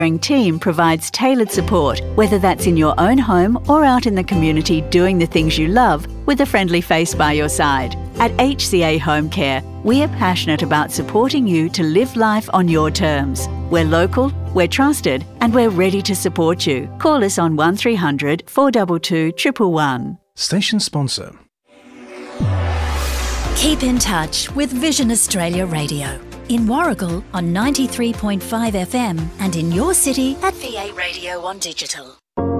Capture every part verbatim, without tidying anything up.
team provides tailored support, whether that's in your own home or out in the community doing the things you love with a friendly face by your side. At H C A Home Care, we are passionate about supporting you to live life on your terms. We're local, we're trusted, and we're ready to support you. Call us on one three hundred, four two two, one one one. Station sponsor. Keep in touch with Vision Australia Radio. In Warragul on ninety-three point five F M and in your city at V A Radio on digital.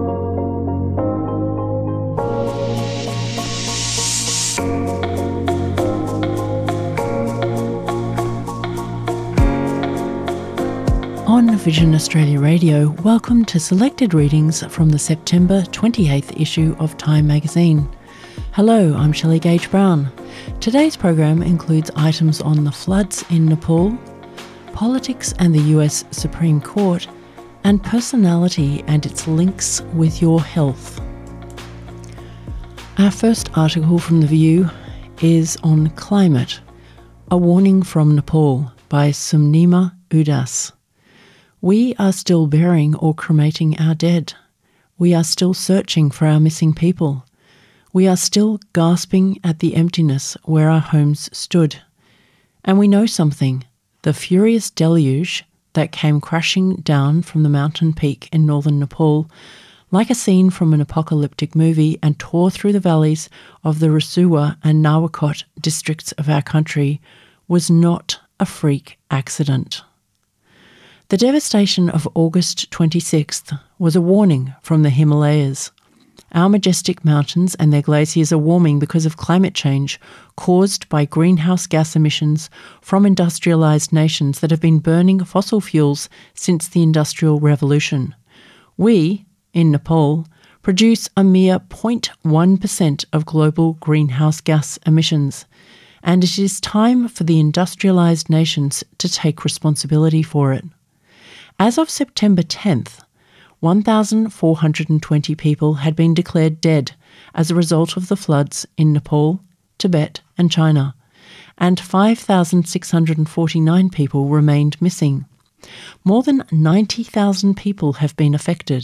On Vision Australia Radio, welcome to selected readings from the September twenty-eighth issue of Time magazine. Hello, I'm Shelley Gage-Brown. Today's program includes items on the floods in Nepal, politics and the U S Supreme Court, and personality and its links with your health. Our first article from The View is on climate, a warning from Nepal by Sumnima Udas. We are still burying or cremating our dead. We are still searching for our missing people. We are still gasping at the emptiness where our homes stood. And we know something. The furious deluge that came crashing down from the mountain peak in northern Nepal, like a scene from an apocalyptic movie, and tore through the valleys of the Rasuwa and Nawakot districts of our country, was not a freak accident. The devastation of August twenty-sixth was a warning from the Himalayas. Our majestic mountains and their glaciers are warming because of climate change caused by greenhouse gas emissions from industrialised nations that have been burning fossil fuels since the Industrial Revolution. We, in Nepal, produce a mere zero point one percent of global greenhouse gas emissions, and it is time for the industrialised nations to take responsibility for it. As of September tenth, one thousand four hundred twenty people had been declared dead as a result of the floods in Nepal, Tibet and China, and five thousand six hundred forty-nine people remained missing. More than ninety thousand people have been affected.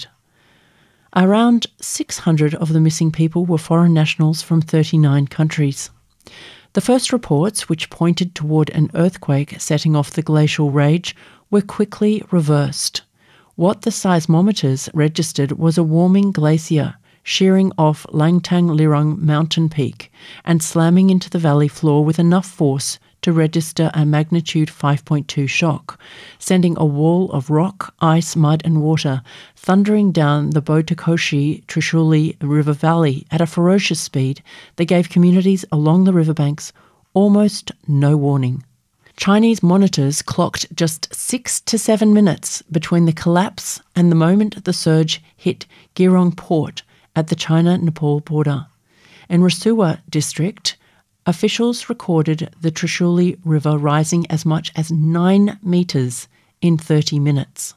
Around six hundred of the missing people were foreign nationals from thirty-nine countries. The first reports, which pointed toward an earthquake setting off the glacial rage, were quickly reversed. What the seismometers registered was a warming glacier shearing off Langtang Lirong mountain peak and slamming into the valley floor with enough force to register a magnitude five point two shock, sending a wall of rock, ice, mud and water thundering down the Botakoshi Trishuli River Valley at a ferocious speed that gave communities along the riverbanks almost no warning. Chinese monitors clocked just six to seven minutes between the collapse and the moment the surge hit Girong Port at the China-Nepal border. In Rasuwa district, officials recorded the Trishuli River rising as much as nine metres in thirty minutes.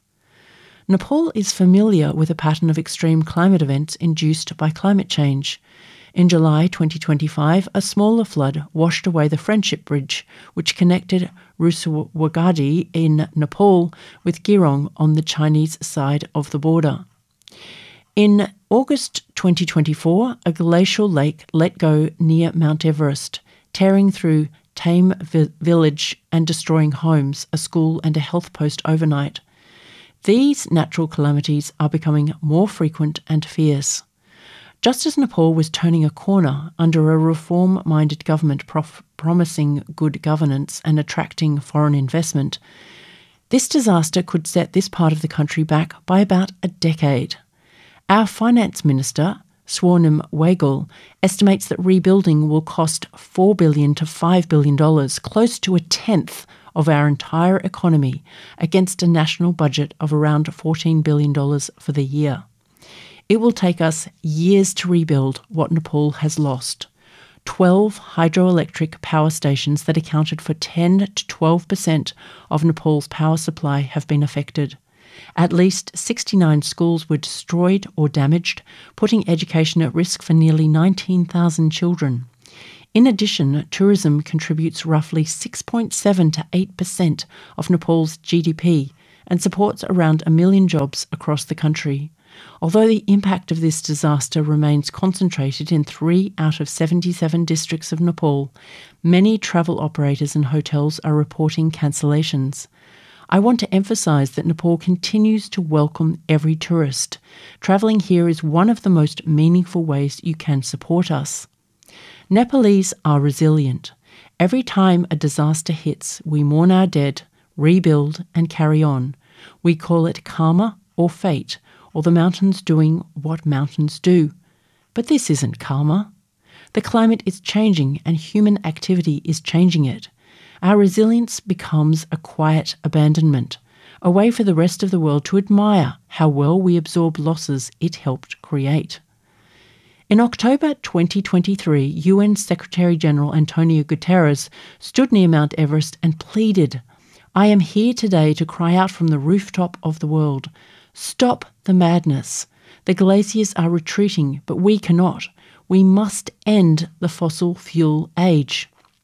Nepal is familiar with a pattern of extreme climate events induced by climate change. In July twenty twenty-five, a smaller flood washed away the Friendship Bridge, which connected Rusuwagadi in Nepal with Girong on the Chinese side of the border. In August twenty twenty-four, a glacial lake let go near Mount Everest, tearing through Tame vi- village and destroying homes, a school and a health post overnight. These natural calamities are becoming more frequent and fierce. Just as Nepal was turning a corner under a reform-minded government prof- promising good governance and attracting foreign investment, this disaster could set this part of the country back by about a decade. Our Finance Minister, Swarnim Waghel, estimates that rebuilding will cost four billion dollars to five billion dollars, close to a tenth of our entire economy, against a national budget of around fourteen billion dollars for the year. It will take us years to rebuild what Nepal has lost. twelve hydroelectric power stations that accounted for ten to twelve percent of Nepal's power supply have been affected. At least sixty-nine schools were destroyed or damaged, putting education at risk for nearly nineteen thousand children. In addition, tourism contributes roughly six point seven to eight percent of Nepal's G D P and supports around a million jobs across the country. Although the impact of this disaster remains concentrated in three out of seventy-seven districts of Nepal, many travel operators and hotels are reporting cancellations. I want to emphasise that Nepal continues to welcome every tourist. Travelling here is one of the most meaningful ways you can support us. Nepalese are resilient. Every time a disaster hits, we mourn our dead, rebuild and carry on. We call it karma or fate, or the mountains doing what mountains do. But this isn't karma. The climate is changing and human activity is changing it. Our resilience becomes a quiet abandonment, a way for the rest of the world to admire how well we absorb losses it helped create. In October twenty twenty-three, U N Secretary-General Antonio Guterres stood near Mount Everest and pleaded, "I am here today to cry out from the rooftop of the world, stop the madness. The glaciers are retreating, but we cannot. We must end the fossil fuel age."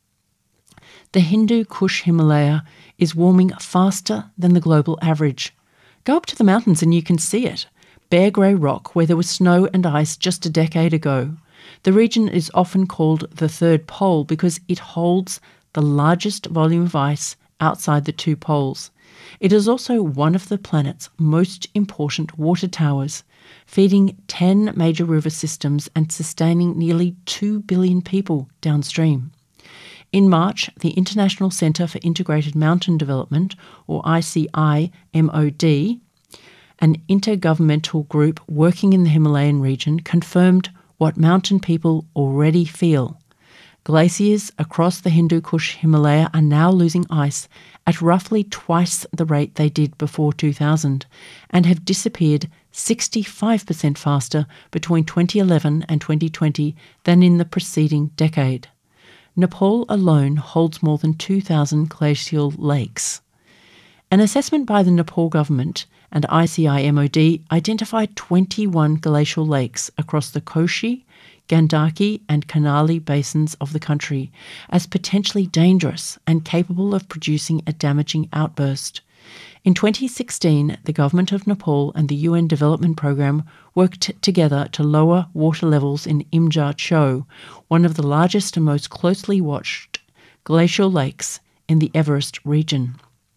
The Hindu Kush Himalaya is warming faster than the global average. Go up to the mountains and you can see it. Bare grey rock where there was snow and ice just a decade ago. The region is often called the third pole because it holds the largest volume of ice outside the two poles. It is also one of the planet's most important water towers, feeding ten major river systems and sustaining nearly two billion people downstream. In March, the International Centre for Integrated Mountain Development, or I C I M O D, an intergovernmental group working in the Himalayan region, confirmed what mountain people already feel. Glaciers across the Hindu Kush Himalaya are now losing ice at roughly twice the rate they did before two thousand and have disappeared sixty-five percent faster between twenty eleven and twenty twenty than in the preceding decade. Nepal alone holds more than two thousand glacial lakes. An assessment by the Nepal government and I C I M O D identified twenty-one glacial lakes across the Koshi, Gandaki and Karnali basins of the country as potentially dangerous and capable of producing a damaging outburst. In twenty sixteen, the government of Nepal and the U N Development Programme worked together to lower water levels in Imja Cho, one of the largest and most closely watched glacial lakes in the Everest region.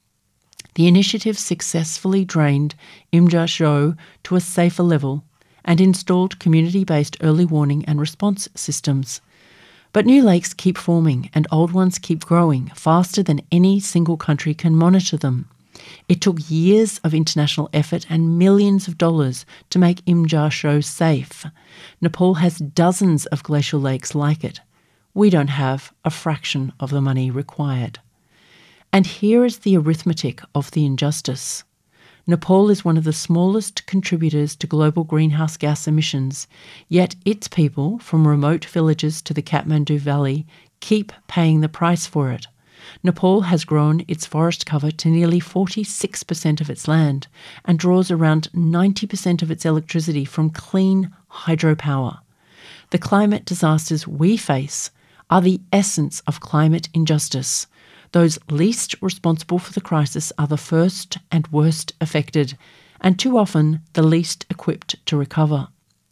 The initiative successfully drained Imja Cho to a safer level and installed community-based early warning and response systems. But new lakes keep forming and old ones keep growing faster than any single country can monitor them. It took years of international effort and millions of dollars to make Imja Cho safe. Nepal has dozens of glacial lakes like it. We don't have a fraction of the money required. And here is the arithmetic of the injustice. Nepal is one of the smallest contributors to global greenhouse gas emissions, yet its people, from remote villages to the Kathmandu Valley, keep paying the price for it. Nepal has grown its forest cover to nearly forty-six percent of its land and draws around ninety percent of its electricity from clean hydropower. The climate disasters we face are the essence of climate injustice. Those least responsible for the crisis are the first and worst affected, and too often the least equipped to recover.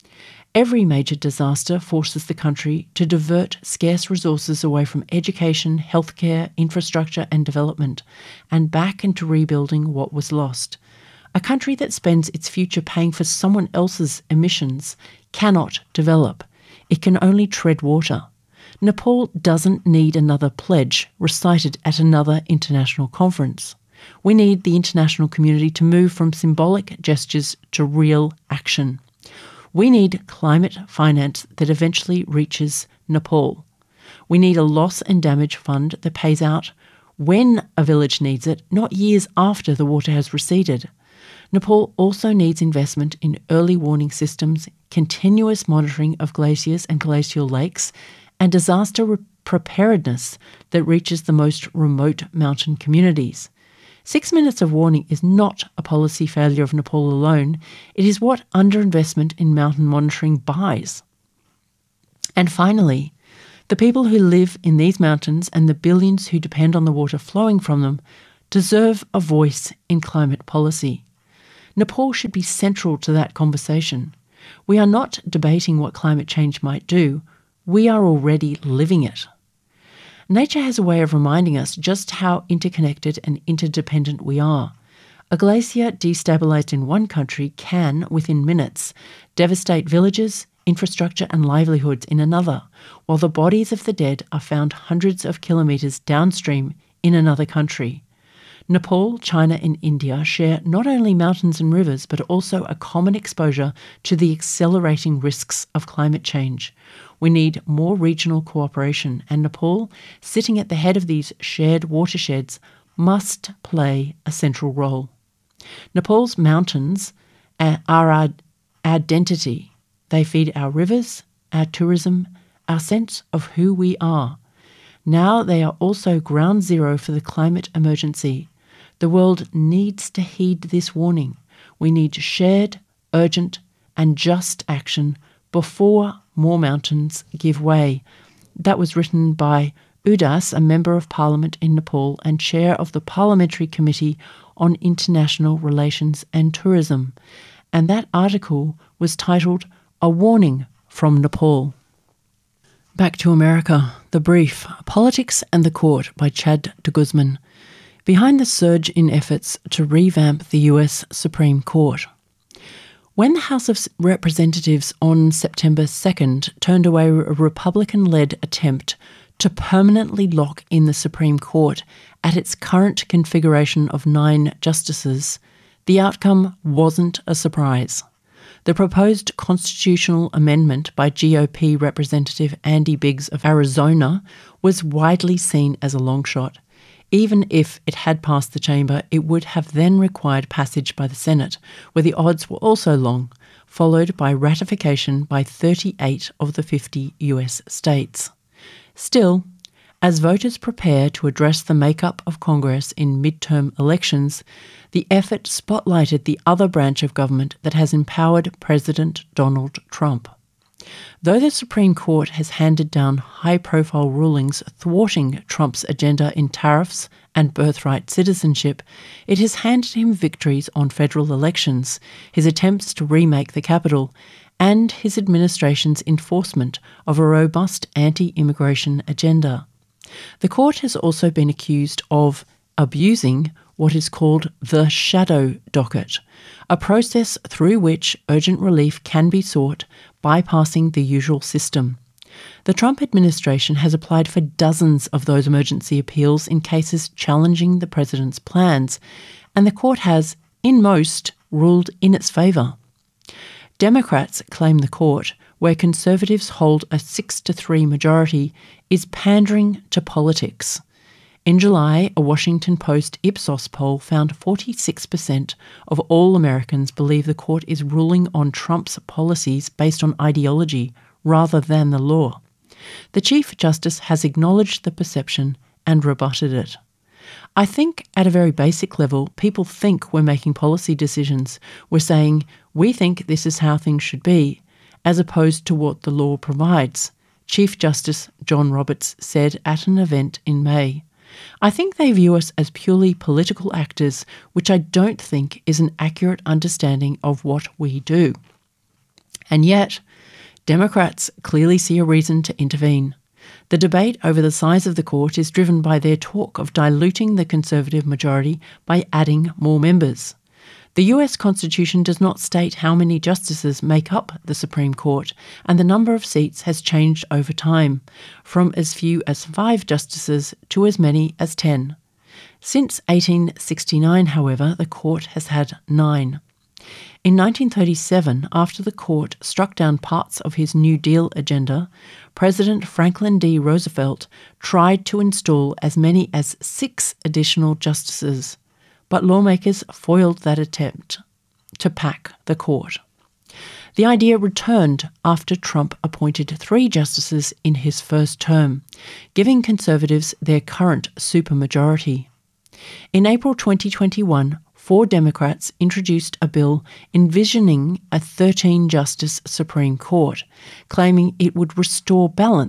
Every major disaster forces the country to divert scarce resources away from education, healthcare, infrastructure and development, and back into rebuilding what was lost. A country that spends its future paying for someone else's emissions cannot develop. It can only tread water. Nepal doesn't need another pledge recited at another international conference. We need the international community to move from symbolic gestures to real action. We need climate finance that eventually reaches Nepal. We need a loss and damage fund that pays out when a village needs it, not years after the water has receded. Nepal also needs investment in early warning systems, continuous monitoring of glaciers and glacial lakes, and disaster re- preparedness that reaches the most remote mountain communities. Six minutes of warning is not a policy failure of Nepal alone. It is what underinvestment in mountain monitoring buys. And finally, the people who live in these mountains and the billions who depend on the water flowing from them deserve a voice in climate policy. Nepal should be central to that conversation. We are not debating what climate change might do. We are already living it. Nature has a way of reminding us just how interconnected and interdependent we are. A glacier destabilised in one country can, within minutes, devastate villages, infrastructure and livelihoods in another, while the bodies of the dead are found hundreds of kilometres downstream in another country. Nepal, China and India share not only mountains and rivers, but also a common exposure to the accelerating risks of climate change. We need more regional cooperation, and Nepal, sitting at the head of these shared watersheds, must play a central role. Nepal's mountains are our identity. They feed our rivers, our tourism, our sense of who we are. Now they are also ground zero for the climate emergency. The world needs to heed this warning. We need shared, urgent and just action before more mountains give way. That was written by Udas, a Member of Parliament in Nepal and Chair of the Parliamentary Committee on International Relations and Tourism. And that article was titled A Warning from Nepal. Back to America, The Brief, Politics and the Court by Chad de Guzman. Behind the surge in efforts to revamp the U S Supreme Court. When the House of Representatives on September second turned away a Republican-led attempt to permanently lock in the Supreme Court at its current configuration of nine justices, the outcome wasn't a surprise. The proposed constitutional amendment by G O P Representative Andy Biggs of Arizona was widely seen as a long shot. Even if it had passed the chamber, it would have then required passage by the Senate, where the odds were also long, followed by ratification by thirty-eight of the fifty U S states. Still, as voters prepare to address the makeup of Congress in midterm elections, the effort spotlighted the other branch of government that has empowered President Donald Trump. Though the Supreme Court has handed down high-profile rulings thwarting Trump's agenda in tariffs and birthright citizenship, it has handed him victories on federal elections, his attempts to remake the Capitol, and his administration's enforcement of a robust anti-immigration agenda. The court has also been accused of abusing what is called the shadow docket, a process through which urgent relief can be sought, bypassing the usual system. The Trump administration has applied for dozens of those emergency appeals in cases challenging the president's plans, and the court has, in most, ruled in its favour. Democrats claim the court, where Conservatives hold a six to three majority, is pandering to politics. In July, a Washington Post Ipsos poll found forty-six percent of all Americans believe the court is ruling on Trump's policies based on ideology rather than the law. The Chief Justice has acknowledged the perception and rebutted it. I think at a very basic level, people think we're making policy decisions. We're saying, we think this is how things should be, as opposed to what the law provides, Chief Justice John Roberts said at an event in May. I think they view us as purely political actors, which I don't think is an accurate understanding of what we do. And yet, Democrats clearly see a reason to intervene. The debate over the size of the court is driven by their talk of diluting the Conservative majority by adding more members. The U S Constitution does not state how many justices make up the Supreme Court, and the number of seats has changed over time, from as few as five justices to as many as ten. Since eighteen sixty-nine, however, the court has had nine. In nineteen thirty-seven, after the court struck down parts of his New Deal agenda, President Franklin D. Roosevelt tried to install as many as six additional justices, but lawmakers foiled that attempt to pack the court. The idea returned after Trump appointed three justices in his first term, giving Conservatives their current supermajority. In April twenty twenty-one, four Democrats introduced a bill envisioning a thirteen-justice Supreme Court, claiming it would restore balance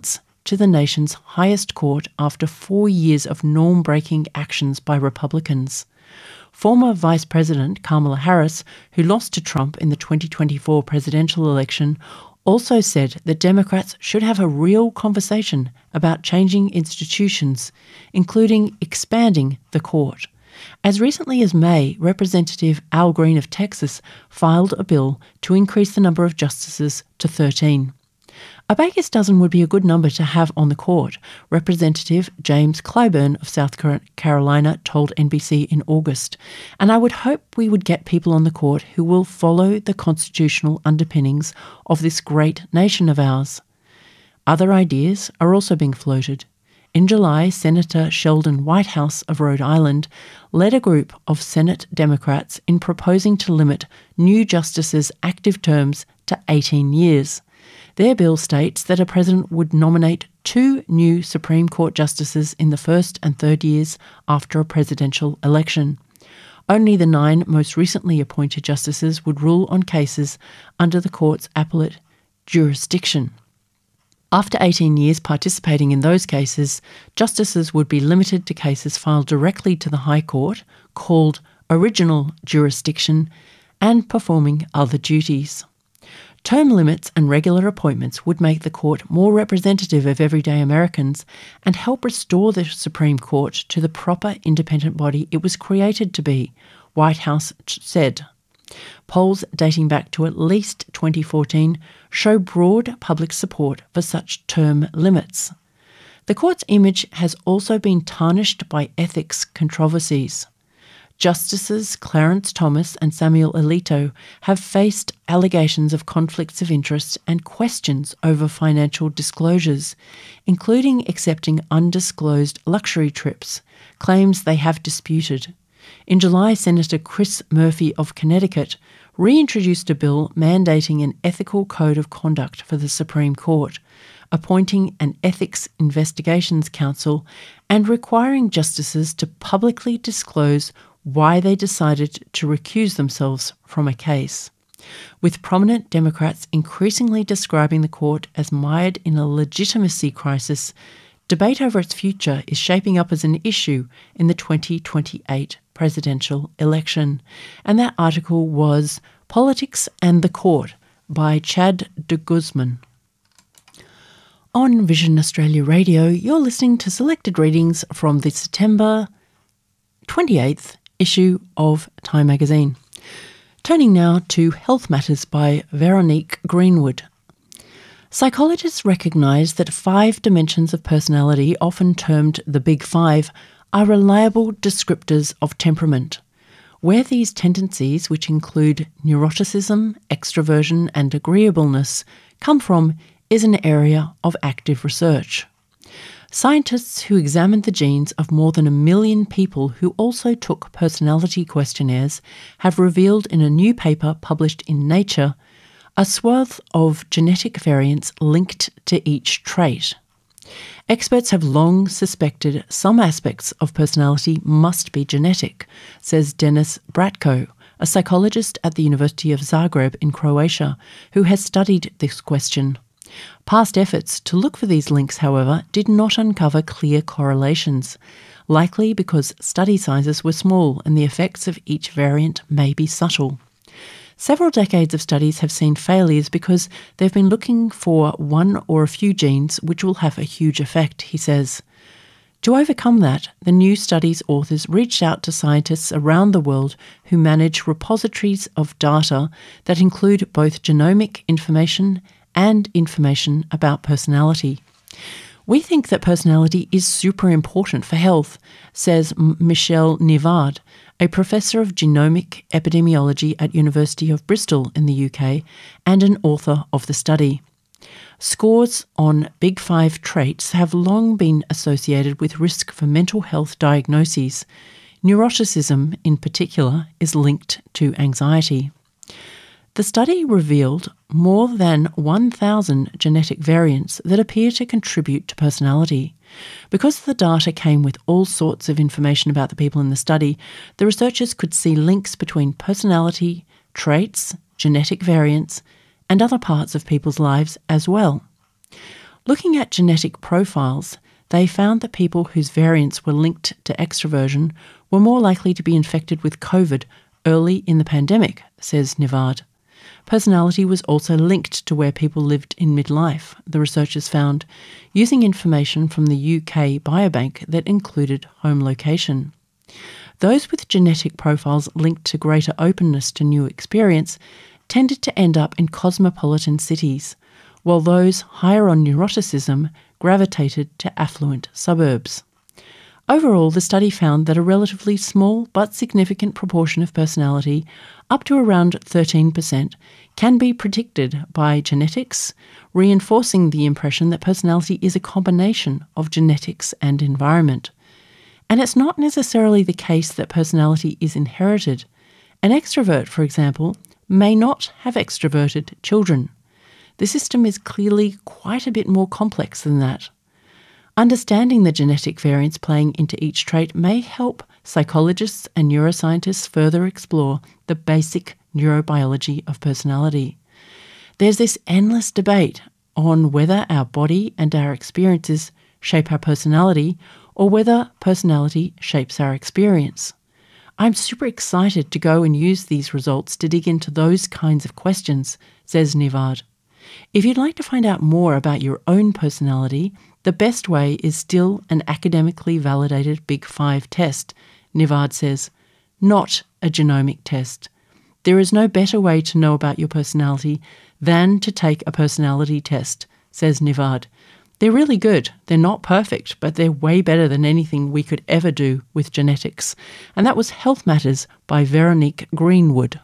to the nation's highest court after four years of norm-breaking actions by Republicans. Former Vice President Kamala Harris, who lost to Trump in the twenty twenty-four presidential election, also said that Democrats should have a real conversation about changing institutions, including expanding the court. As recently as May, Representative Al Green of Texas filed a bill to increase the number of justices to thirteen. A baker's dozen would be a good number to have on the court, Representative James Clyburn of South Carolina told N B C in August, and I would hope we would get people on the court who will follow the constitutional underpinnings of this great nation of ours. Other ideas are also being floated. In July, Senator Sheldon Whitehouse of Rhode Island led a group of Senate Democrats in proposing to limit new justices' active terms to eighteen years. Their bill states that a president would nominate two new Supreme Court justices in the first and third years after a presidential election. Only the nine most recently appointed justices would rule on cases under the court's appellate jurisdiction. After eighteen years participating in those cases, justices would be limited to cases filed directly to the High Court, called original jurisdiction, and performing other duties. Term limits and regular appointments would make the court more representative of everyday Americans and help restore the Supreme Court to the proper independent body it was created to be, Whitehouse said. Polls dating back to at least twenty fourteen show broad public support for such term limits. The court's image has also been tarnished by ethics controversies. Justices Clarence Thomas and Samuel Alito have faced allegations of conflicts of interest and questions over financial disclosures, including accepting undisclosed luxury trips, claims they have disputed. In July, Senator Chris Murphy of Connecticut reintroduced a bill mandating an ethical code of conduct for the Supreme Court, appointing an Ethics Investigations Council, and requiring justices to publicly disclose why they decided to recuse themselves from a case. With prominent Democrats increasingly describing the court as mired in a legitimacy crisis, debate over its future is shaping up as an issue in the twenty twenty-eight presidential election. And that article was Politics and the Court by Chad de Guzman. On Vision Australia Radio, you're listening to selected readings from the September twenty-eighth issue of Time magazine. Turning now to Health Matters by Veronique Greenwood. Psychologists recognise that five dimensions of personality, often termed the Big Five, are reliable descriptors of temperament. Where these tendencies, which include neuroticism, extroversion and agreeableness, come from is an area of active research. Scientists who examined the genes of more than a million people who also took personality questionnaires have revealed in a new paper published in Nature a swath of genetic variants linked to each trait. Experts have long suspected some aspects of personality must be genetic, says Denis Bratko, a psychologist at the University of Zagreb in Croatia, who has studied this question. Past efforts to look for these links, however, did not uncover clear correlations, likely because study sizes were small and the effects of each variant may be subtle. Several decades of studies have seen failures because they've been looking for one or a few genes which will have a huge effect, he says. To overcome that, the new study's authors reached out to scientists around the world who manage repositories of data that include both genomic information and information about personality. We think that personality is super important for health, says Michelle Nivard, a professor of genomic epidemiology at University of Bristol in the U K and an author of the study. Scores on Big Five traits have long been associated with risk for mental health diagnoses. Neuroticism, in particular, is linked to anxiety. The study revealed more than one thousand genetic variants that appear to contribute to personality. Because the data came with all sorts of information about the people in the study, the researchers could see links between personality, traits, genetic variants, and other parts of people's lives as well. Looking at genetic profiles, they found that people whose variants were linked to extroversion were more likely to be infected with COVID early in the pandemic, says Nivard. Personality was also linked to where people lived in midlife, the researchers found, using information from the U K Biobank that included home location. Those with genetic profiles linked to greater openness to new experience tended to end up in cosmopolitan cities, while those higher on neuroticism gravitated to affluent suburbs. Overall, the study found that a relatively small but significant proportion of personality, up to around thirteen percent, can be predicted by genetics, reinforcing the impression that personality is a combination of genetics and environment. And it's not necessarily the case that personality is inherited. An extrovert, for example, may not have extroverted children. The system is clearly quite a bit more complex than that. Understanding the genetic variants playing into each trait may help psychologists and neuroscientists further explore the basic neurobiology of personality. There's this endless debate on whether our body and our experiences shape our personality or whether personality shapes our experience. I'm super excited to go and use these results to dig into those kinds of questions, says Nivard. If you'd like to find out more about your own personality, the best way is still an academically validated Big Five test, Nivard says, not a genomic test. There is no better way to know about your personality than to take a personality test, says Nivard. They're really good. They're not perfect, but they're way better than anything we could ever do with genetics. And that was Health Matters by Veronique Greenwood.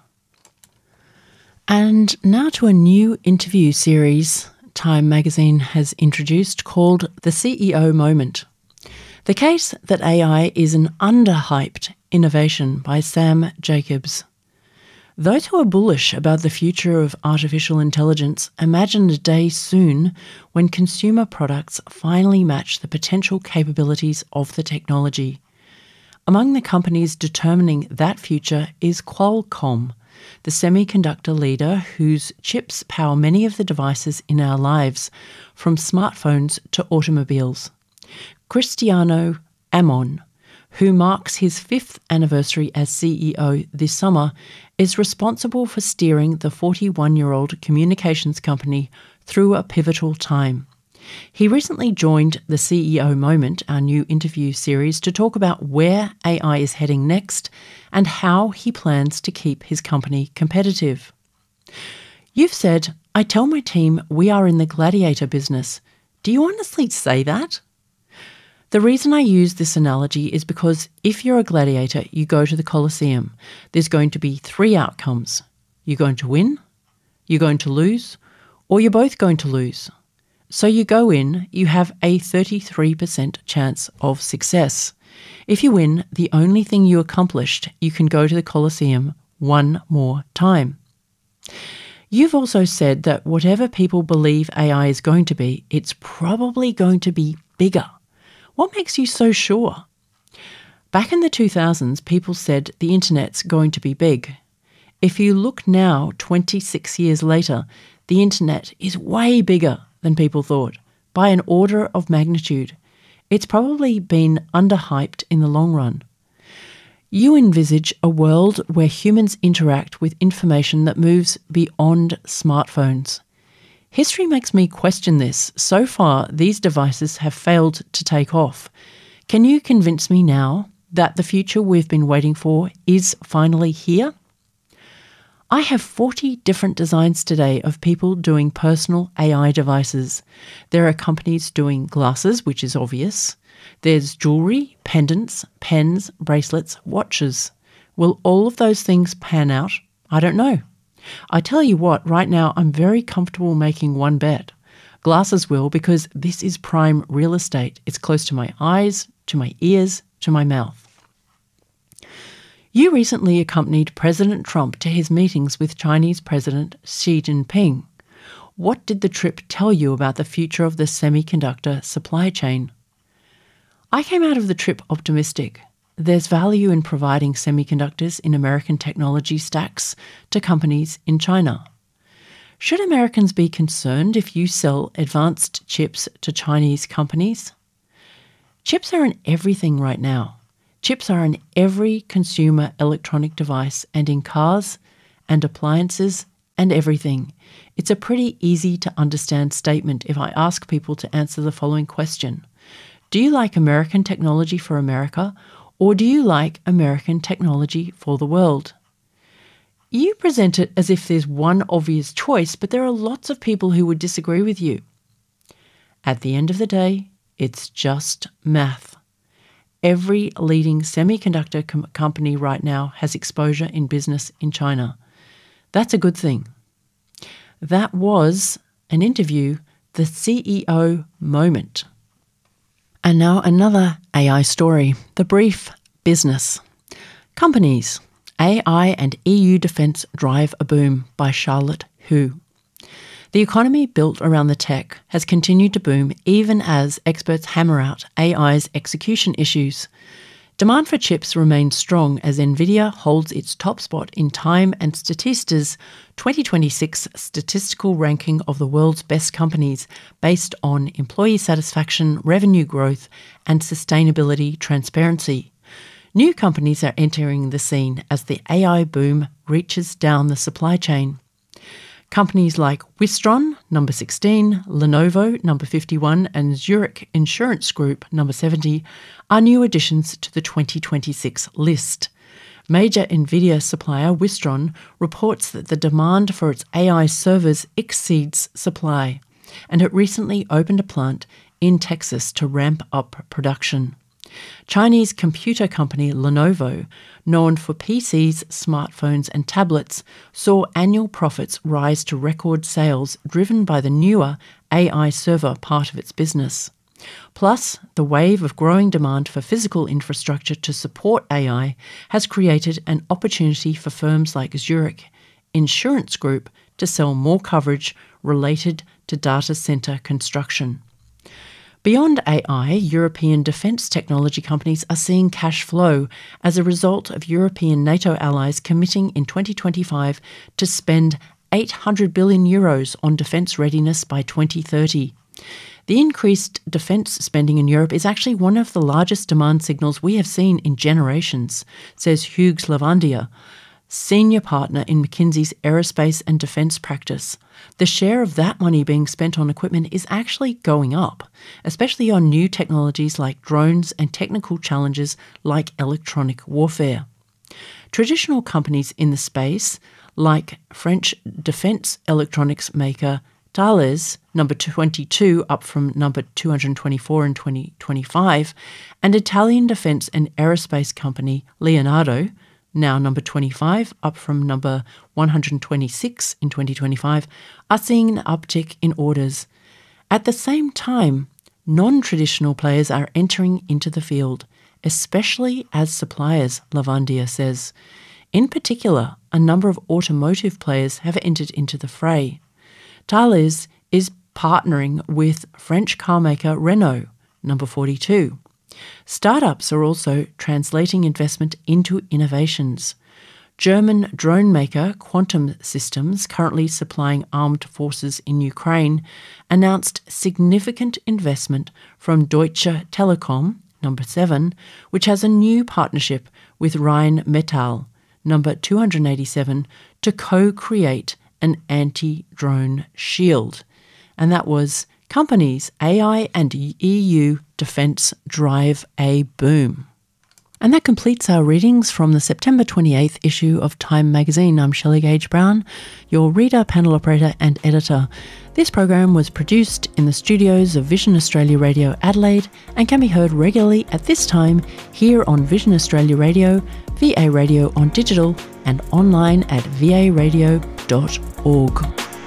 And now to a new interview series Time magazine has introduced called The C E O Moment. The Case That A I is an Underhyped Innovation by Sam Jacobs. Those who are bullish about the future of artificial intelligence imagine a day soon when consumer products finally match the potential capabilities of the technology. Among the companies determining that future is Qualcomm, the semiconductor leader whose chips power many of the devices in our lives, from smartphones to automobiles. Cristiano Amon, who marks his fifth anniversary as C E O this summer, is responsible for steering the forty-one-year-old communications company through a pivotal time. He recently joined the C E O Moment, our new interview series, to talk about where A I is heading next and how he plans to keep his company competitive. You've said, "I tell my team we are in the gladiator business. Do you honestly say that?" The reason I use this analogy is because if you're a gladiator, you go to the Colosseum. There's going to be three outcomes. You're going to win, you're going to lose, or you're both going to lose. So you go in, you have a thirty-three percent chance of success. If you win, the only thing you accomplished, you can go to the Colosseum one more time. You've also said that whatever people believe A I is going to be, it's probably going to be bigger. What makes you so sure? Back in the two thousands, people said the internet's going to be big. If you look now, twenty-six years later, the internet is way bigger than people thought, by an order of magnitude. It's probably been underhyped in the long run. You envisage a world where humans interact with information that moves beyond smartphones. History makes me question this. So far, these devices have failed to take off. Can you convince me now that the future we've been waiting for is finally here? I have forty different designs today of people doing personal A I devices. There are companies doing glasses, which is obvious. There's jewellery, pendants, pens, bracelets, watches. Will all of those things pan out? I don't know. I tell you what, right now I'm very comfortable making one bet. Glasses will, because this is prime real estate. It's close to my eyes, to my ears, to my mouth. You recently accompanied President Trump to his meetings with Chinese President Xi Jinping. What did the trip tell you about the future of the semiconductor supply chain? I came out of the trip optimistic. There's value in providing semiconductors in American technology stacks to companies in China. Should Americans be concerned if you sell advanced chips to Chinese companies? Chips are in everything right now. Chips are in every consumer electronic device and in cars and appliances and everything. It's a pretty easy to understand statement if I ask people to answer the following question. Do you like American technology for America, or do you like American technology for the world? You present it as if there's one obvious choice, but there are lots of people who would disagree with you. At the end of the day, it's just math. Every leading semiconductor com- company right now has exposure in business in China. That's a good thing. That was an interview, the C E O moment. And now another A I story, the brief business. Companies, A I and E U defence drive a boom by Charlotte Hu. The economy built around the tech has continued to boom even as experts hammer out A I's execution issues. Demand for chips remains strong as Nvidia holds its top spot in Time and Statista's twenty twenty-six statistical ranking of the world's best companies based on employee satisfaction, revenue growth, and sustainability transparency. New companies are entering the scene as the A I boom reaches down the supply chain. Companies like Wistron, number sixteen, Lenovo, number fifty-one, and Zurich Insurance Group, number seventy, are new additions to the twenty twenty-six list. Major Nvidia supplier Wistron reports that the demand for its A I servers exceeds supply, and it recently opened a plant in Texas to ramp up production. Chinese computer company Lenovo, known for P Cs, smartphones and tablets, saw annual profits rise to record sales driven by the newer A I server part of its business. Plus, the wave of growing demand for physical infrastructure to support A I has created an opportunity for firms like Zurich Insurance Group to sell more coverage related to data centre construction. Beyond A I, European defence technology companies are seeing cash flow as a result of European NATO allies committing in twenty twenty-five to spend eight hundred billion euros on defence readiness by twenty thirty. The increased defence spending in Europe is actually one of the largest demand signals we have seen in generations, says Hugues Lavandier, senior partner in McKinsey's aerospace and defence practice. The share of that money being spent on equipment is actually going up, especially on new technologies like drones and technical challenges like electronic warfare. Traditional companies in the space, like French defence electronics maker Thales, number twenty-two, up from number two hundred twenty-four in twenty twenty-five, and Italian defence and aerospace company Leonardo, now number twenty-five, up from number one hundred twenty-six in twenty twenty-five, are seeing an uptick in orders. At the same time, non-traditional players are entering into the field, especially as suppliers, Lavandier says. In particular, a number of automotive players have entered into the fray. Thales is partnering with French carmaker Renault, number forty-two. Startups are also translating investment into innovations. German drone maker Quantum Systems, currently supplying armed forces in Ukraine, announced significant investment from Deutsche Telekom, number seven, which has a new partnership with Rheinmetall, number two hundred eighty-seven, to co-create an anti-drone shield. And that was Companies, A I and E U Defence Drive a Boom. And that completes our readings from the September twenty-eighth issue of Time magazine. I'm Shelley Gage Brown, your reader, panel operator and editor. This program was produced in the studios of Vision Australia Radio Adelaide and can be heard regularly at this time here on Vision Australia Radio, V A Radio on digital and online at v a radio dot org.